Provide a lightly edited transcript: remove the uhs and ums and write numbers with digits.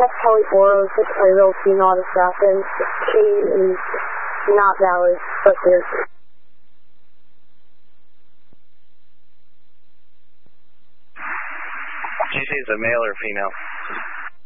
That's Kelly 406, a real female assassin. She is not valid, but there's... Did you say it's a male or female?